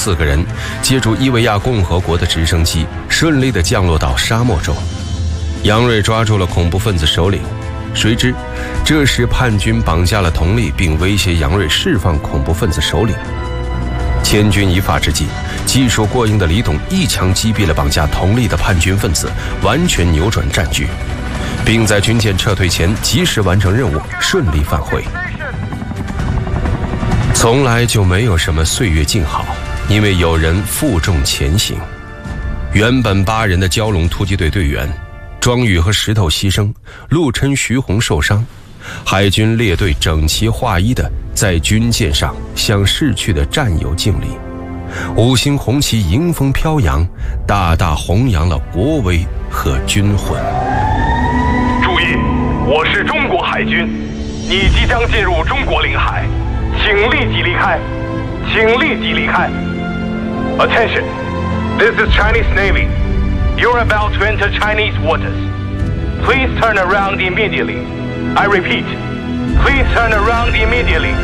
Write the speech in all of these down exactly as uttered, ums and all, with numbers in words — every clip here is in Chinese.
四个人借助伊维亚共和国的直升机顺利地降落到沙漠中。杨瑞抓住了恐怖分子首领，谁知这时叛军绑架了佟丽，并威胁杨瑞释放恐怖分子首领。千钧一发之际，技术过硬的李董一枪击毙了绑架佟丽的叛军分子，完全扭转战局，并在军舰撤退前及时完成任务，顺利返回。从来就没有什么岁月静好，因为有人负重前行。原本八人的蛟龙突击队队员庄宇和石头牺牲，陆琛、徐红受伤，海军列队整齐划一地在军舰上向逝去的战友敬礼，五星红旗迎风飘扬，大大弘扬了国威和军魂。 注意，我是中国海军，你即将进入中国领海，请立即离开，请立即离开。Attention, this is Chinese Navy. You're about to enter Chinese waters. Please turn around immediately. I repeat, please turn around immediately.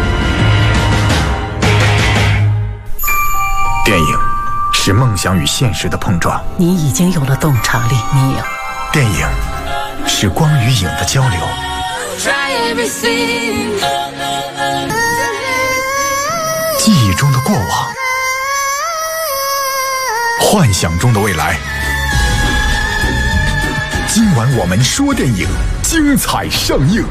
电影是梦想与现实的碰撞。 你已经有了洞察力，你有。 电影是光与影的交流。记忆中的过往，幻想中的未来。今晚我们说电影，精彩上映。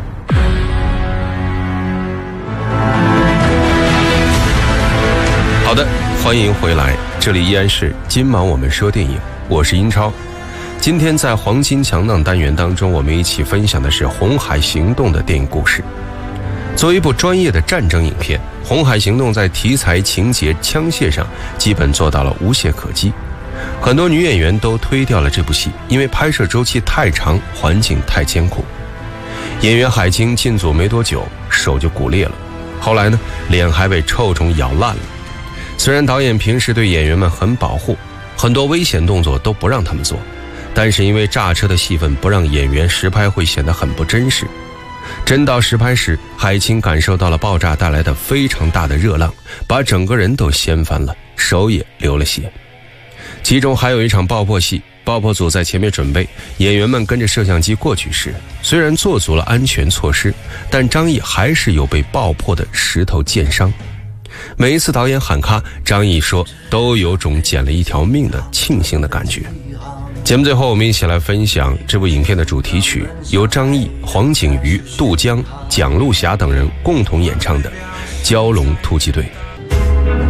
好的，欢迎回来，这里依然是今晚我们说电影，我是英超。今天在黄金强档单元当中，我们一起分享的是《红海行动》的电影故事。作为一部专业的战争影片，《红海行动》在题材、情节、枪械上基本做到了无懈可击。很多女演员都推掉了这部戏，因为拍摄周期太长，环境太艰苦。演员海清进组没多久，手就骨裂了，后来呢，脸还被臭虫咬烂了。虽然导演平时对演员们很保护，很多危险动作都不让他们做，但是因为炸车的戏份不让演员实拍，会显得很不真实。真到实拍时，海清感受到了爆炸带来的非常大的热浪，把整个人都掀翻了，手也流了血。其中还有一场爆破戏，爆破组在前面准备，演员们跟着摄像机过去时，虽然做足了安全措施，但张译还是有被爆破的石头剑伤。每一次导演喊咔，张译说都有种捡了一条命的庆幸的感觉。节目最后，我们一起来分享这部影片的主题曲，由张译、黄景瑜、杜江、蒋璐霞等人共同演唱的《蛟龙突击队》。